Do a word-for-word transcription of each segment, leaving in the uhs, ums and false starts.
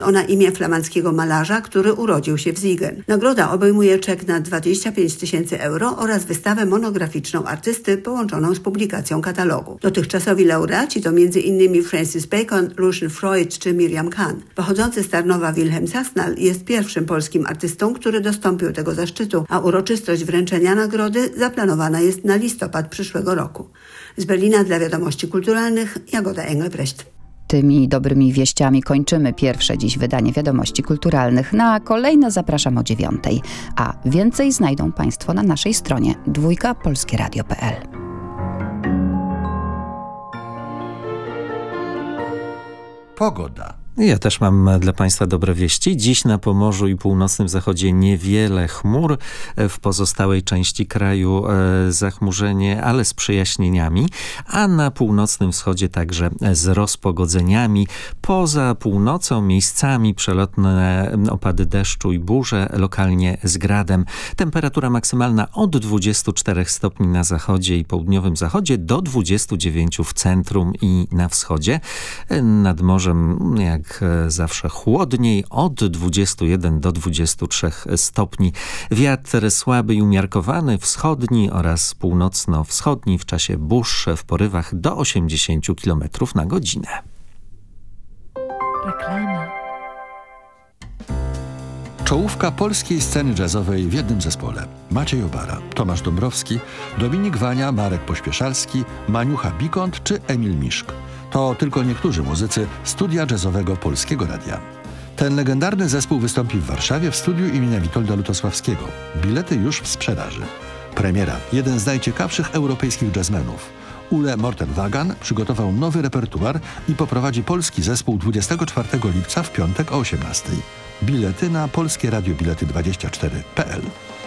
Ona imię flamandzkiego malarza, który urodził się w Siegen. Nagroda obejmuje czek na dwadzieścia pięć tysięcy euro oraz wystawę monograficzną artysty połączoną z publikacją katalogu. Dotychczasowi laureaci to m.in. Francis Bacon, Lucian Freud czy Miriam Kahn. Pochodzący z Tarnowa Wilhelm Sasnal jest pierwszym polskim artystą, który dostąpił tego zaszczytu, a uroczystość wręczenia nagrody zaplanowana jest na listopad przyszłego roku. Z Berlina dla Wiadomości Kulturalnych Jagoda Engelbrecht. Tymi dobrymi wieściami kończymy pierwsze dziś wydanie Wiadomości Kulturalnych. Na kolejne zapraszam o dziewiątej, a więcej znajdą Państwo na naszej stronie dwójka polskie radio kropka p l. Pogoda. Ja też mam dla Państwa dobre wieści. Dziś na Pomorzu i północnym zachodzie niewiele chmur. W pozostałej części kraju e, zachmurzenie, ale z przejaśnieniami. A na północnym wschodzie także z rozpogodzeniami. Poza północą miejscami przelotne opady deszczu i burze, lokalnie z gradem. Temperatura maksymalna od dwudziestu czterech stopni na zachodzie i południowym zachodzie do dwudziestu dziewięciu w centrum i na wschodzie. Nad morzem, jak Jak zawsze chłodniej, od dwudziestu jeden do dwudziestu trzech stopni. Wiatr słaby i umiarkowany, wschodni oraz północno-wschodni w czasie burz w porywach do osiemdziesięciu kilometrów na godzinę. Reklama. Czołówka polskiej sceny jazzowej w jednym zespole. Maciej Obara, Tomasz Dąbrowski, Dominik Wania, Marek Pośpieszalski, Maniucha Bikont czy Emil Miszk. To tylko niektórzy muzycy studia jazzowego Polskiego Radia. Ten legendarny zespół wystąpi w Warszawie w studiu imienia Witolda Lutosławskiego. Bilety już w sprzedaży. Premiera. Jeden z najciekawszych europejskich jazzmenów. Ule Morten-Wagan przygotował nowy repertuar i poprowadzi polski zespół dwudziestego czwartego lipca w piątek o osiemnastej. Bilety na polskie radio bilety dwadzieścia cztery kropka p l.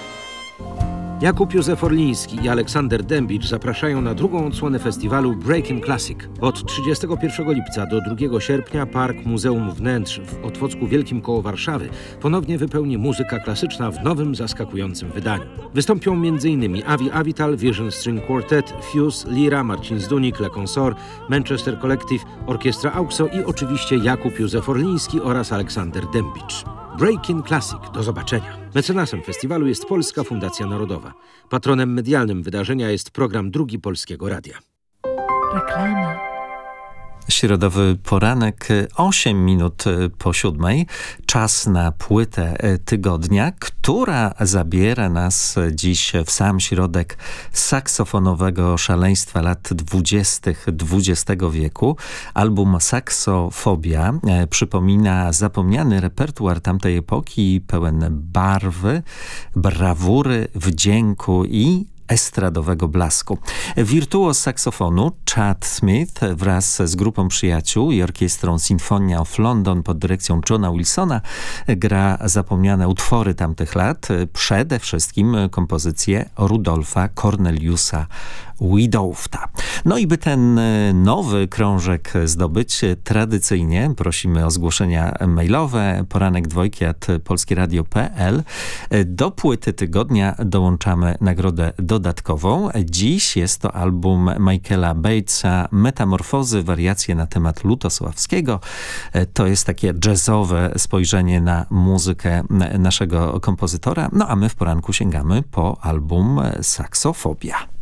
Jakub Józef Orliński i Aleksander Dębicz zapraszają na drugą odsłonę festiwalu Breaking Classic. Od trzydziestego pierwszego lipca do drugiego sierpnia Park Muzeum Wnętrz w Otwocku Wielkim koło Warszawy ponownie wypełni muzyka klasyczna w nowym, zaskakującym wydaniu. Wystąpią m.in. Avi Avital, Vision String Quartet, Fuse, Lira, Marcin Zdunik, Le Consort, Manchester Collective, Orkiestra Auxo i oczywiście Jakub Józef Orliński oraz Aleksander Dębicz. Breaking Classic. Do zobaczenia. Mecenasem festiwalu jest Polska Fundacja Narodowa. Patronem medialnym wydarzenia jest program Drugi Polskiego Radia. Reklama. Środowy poranek, osiem minut po siódmej. Czas na płytę tygodnia, która zabiera nas dziś w sam środek saksofonowego szaleństwa lat dwudziestych dwudziestego wieku. Album Saksofobia przypomina zapomniany repertuar tamtej epoki, pełen barwy, brawury, wdzięku i estradowego blasku. Wirtuoz saksofonu Chad Smith wraz z grupą przyjaciół i orkiestrą Sinfonia of London pod dyrekcją Johna Wilsona gra zapomniane utwory tamtych lat, przede wszystkim kompozycje Rudolfa Corneliusa Wiedoufta. No i by ten nowy krążek zdobyć, tradycyjnie prosimy o zgłoszenia mailowe poranek dwojki at polskie radio kropka p l. Do płyty tygodnia dołączamy nagrodę dodatkową. Dziś jest to album Michaela Batesa Metamorfozy, wariacje na temat Lutosławskiego. To jest takie jazzowe spojrzenie na muzykę naszego kompozytora. No a my w poranku sięgamy po album Saksofobia.